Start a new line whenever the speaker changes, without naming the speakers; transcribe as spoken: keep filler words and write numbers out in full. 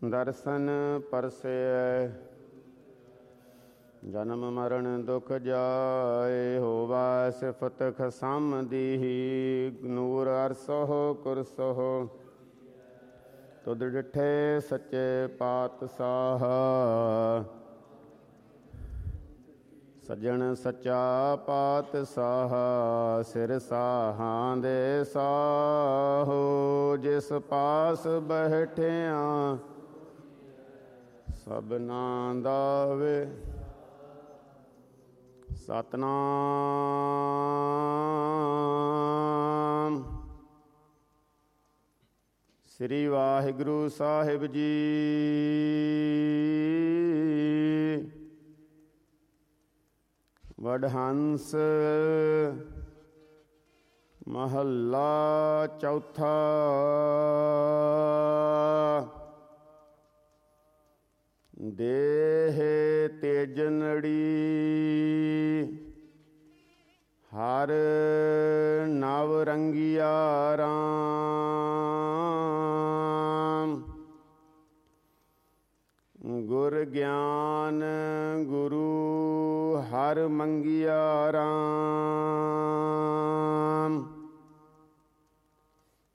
ਦਰਸ਼ਨ ਪਰਸੈ ਜਨਮ ਮਰਨ ਦੁਖ ਜਾਏ। ਹੋਵਾ ਸਿਫਤ ਖਸਮ ਦੀਹੀ ਨੂਰ ਅਰਸਹੁ ਕੁਰਸਹੁ। ਤੁਧ ਡਿਠੇ ਸੱਚੇ ਪਾਤਸ਼ਾਹ ਸੱਜਣ ਸੱਚਾ ਪਾਤਸ਼ਾਹ। ਸਿਰ ਸਾਹਾਂ ਦੇ ਸਾਹੋ ਜਿਸ ਪਾਸ ਬੈਠਿਆ ਸਭਨਾ ਦਾ ਵੇ। ਸਤਿਨਾਮ ਸ੍ਰੀ ਵਾਹਿਗੁਰੂ ਸਾਹਿਬ ਜੀ। ਵਡਹੰਸ ਮਹੱਲਾ ਚੌਥਾ। ਦੇਹ ਤੇਜਨੜੀ ਹਰ ਨਵ ਰੰਗਿਆ ਰਾਮ। ਗੁਰ ਗਿਆਨ ਗੁਰੂ ਹਰ ਮੰਗਿਆ ਰਾਮ।